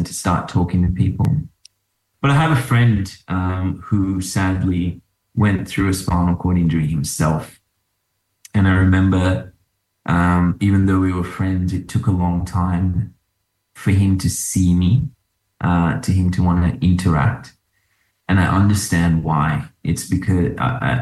to start talking to people. But I have a friend who sadly went through a spinal cord injury himself. And I remember, even though we were friends, it took a long time for him to see me, to him to want to interact. And I understand why. It's because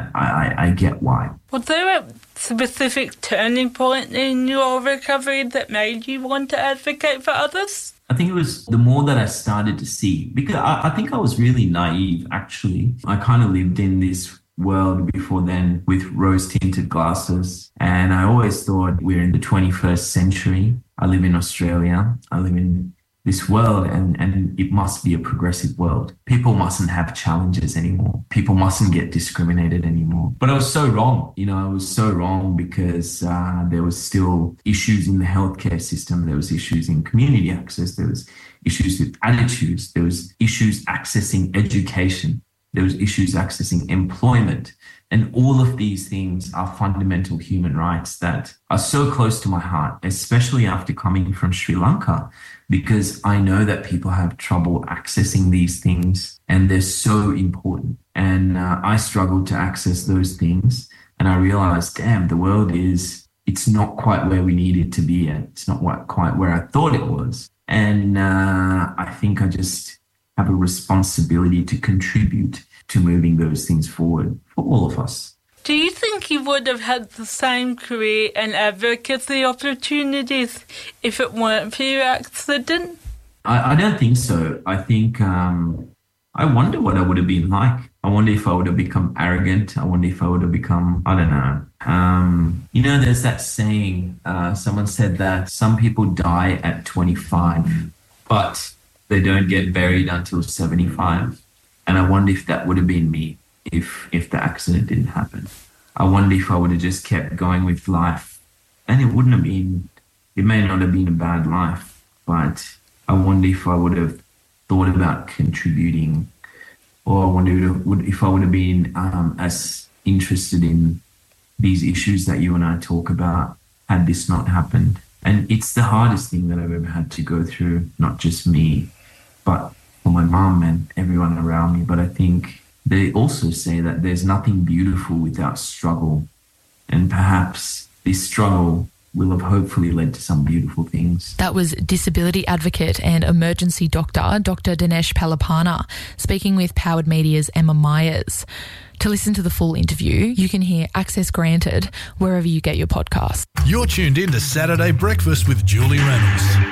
I get why. Was there a specific turning point in your recovery that made you want to advocate for others? I think it was the more that I started to see, because I think I was really naive, actually. I kind of lived in this world before then with rose-tinted glasses. And I always thought we're in the 21st century. I live in Australia. I live in this world and it must be a progressive world. People mustn't have challenges anymore. People mustn't get discriminated anymore. But I was so wrong. I was so wrong because there was still issues in the healthcare system. There was issues in community access. There was issues with attitudes. There was issues accessing education. There was issues accessing employment. And all of these things are fundamental human rights that are so close to my heart, especially after coming from Sri Lanka, because I know that people have trouble accessing these things and they're so important. And I struggled to access those things. And I realized, damn, the world it's not quite where we need it to be at. It's not quite where I thought it was. And I think I just have a responsibility to contribute to moving those things forward for all of us. Do you think you would have had the same career and advocacy opportunities if it weren't for your accident? I don't think so. I think I wonder what I would have been like. I wonder if I would have become arrogant. I wonder if I would have become, I don't know. There's that saying, someone said that some people die at 25, but they don't get buried until 75. And I wonder if that would have been me if the accident didn't happen. I wonder if I would have just kept going with life. And it may not have been a bad life, but I wonder if I would have thought about contributing, or I wonder if I would have been as interested in these issues that you and I talk about had this not happened. And it's the hardest thing that I've ever had to go through, not just me, but for my mum and everyone around me. But I think they also say that there's nothing beautiful without struggle. And perhaps this struggle will have hopefully led to some beautiful things. That was disability advocate and emergency doctor, Dr. Dinesh Palapana, speaking with Powered Media's Emma Myers. To listen to the full interview, you can hear Access Granted wherever you get your podcasts. You're tuned in to Saturday Breakfast with Julie Reynolds.